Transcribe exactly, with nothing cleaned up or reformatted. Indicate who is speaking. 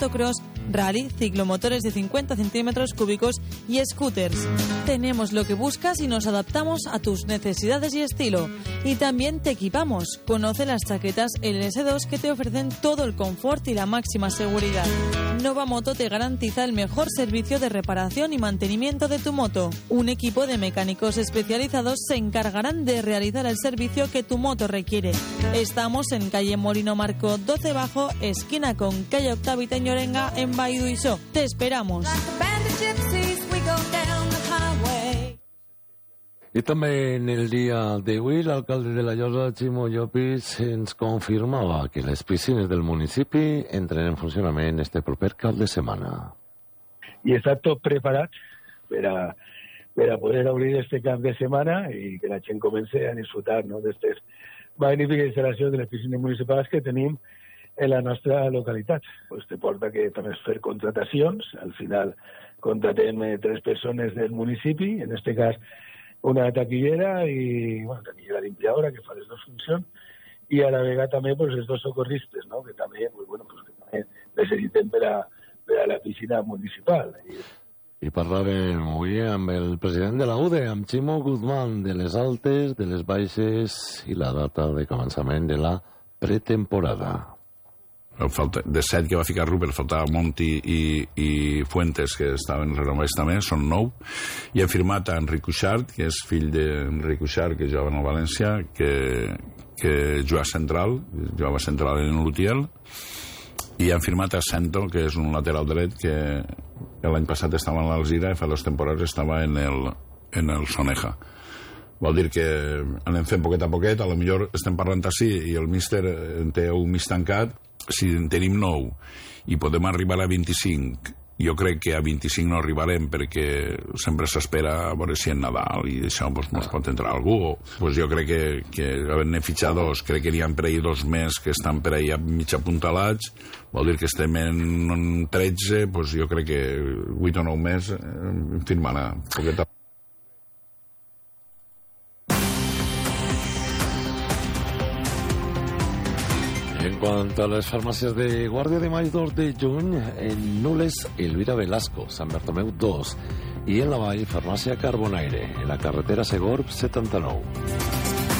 Speaker 1: motocross, rally, ciclomotores de cincuenta centímetros cúbicos y scooters. Tenemos lo que buscas y nos adaptamos a tus necesidades y estilo. Y también te equipamos. Conoce las chaquetas L S dos que te ofrecen todo el confort y la máxima seguridad. Nova Moto te garantiza el mejor servicio de reparación y mantenimiento de tu moto. Un equipo de mecánicos especializados se encargarán de realizar el servicio que tu moto requiere. Estamos en calle Morino Marco doce Bajo, esquina con calle Octavita Ñorenga, en Baiduisó. Te esperamos.
Speaker 2: I també en el dia d'avui l'alcalde de la Llosa, Ximo Llopis, ens confirmava que les piscines del municipi entren en funcionament este proper cap de setmana.
Speaker 3: I està tot preparat per a, per a poder obrir este cap de setmana i que la gent comenci a disfrutar, no, d'aquestes magnífiques instal·lacions de les piscines municipals que tenim en la nostra localitat. Pues te porta que també és fer contratacions. Al final contratem eh, tres persones del municipi, en este cas una taquillera i, bueno, taquillera limpiadora que fa les dues funcions, i a la vegada també pues, els dos socorristes, no? que també, pues, bueno, pues, que també necessitem per a, per a la piscina municipal. I,
Speaker 2: I parlàvem avui amb el president de la U D E, amb Ximo Guzmán, de les altes, de les baixes i la data de començament de la pretemporada.
Speaker 4: Falta, de set que va ficar Rupert, faltava Monti i, i Fuentes, que estaven renovats també, són nou, i han firmat a Enric Cuixart, que és fill d'Enric Cuixart, que jugava en el València, que, que juga central, jugava central en l'Utiel, i han firmat a Sento, que és un lateral dret que l'any passat estava en l'Alzira i fa dues temporades estava en el, en el Soneja. Vol dir que anem fent poquet a poquet, a lo millor estem parlant així i el míster en té un mig tancat. Si en tenim nou i podem arribar a vint-i-cinc, jo crec que a vint-i-cinc no arribarem perquè sempre s'espera a veure si en Nadal i això pues, no es pot entrar algú. Pues jo crec que, que havent-ne fitxat dos, crec que n'hi ha per ahir dos més que estan per ahir mig apuntalats, vol dir que estem en tretze, pues jo crec que vuit o nou més eh, firmarà poquet a
Speaker 2: En cuanto a las farmacias de Guardia de Mayo dos de juny, en Nules, Elvira Velasco, San Bartomeu dos, y en la Vall, Farmàcia Carbonaire, en la carretera Segorb setanta-nou.